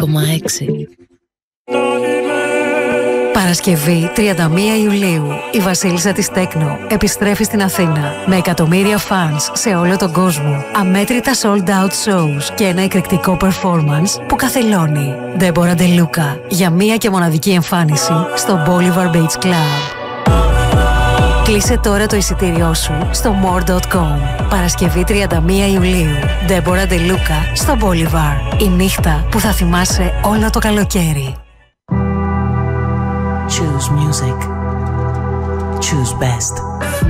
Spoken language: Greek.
100,6. Παρασκευή 31 Ιουλίου, η βασίλισσα της Τέκνο επιστρέφει στην Αθήνα με εκατομμύρια φανς σε όλο τον κόσμο, αμέτρητα sold out shows και ένα εκρηκτικό performance που καθελώνει. Ντέμπορα Ντε Λούκα για μία και μοναδική εμφάνιση στο Bolivar Beach Club. Κλείσε τώρα το εισιτήριό σου στο more.com. Παρασκευή 31 Ιουλίου, Ντέμπορα Ντε Λούκα στο Bolivar. Η νύχτα που θα θυμάσαι όλο το καλοκαίρι. Choose music. Choose best.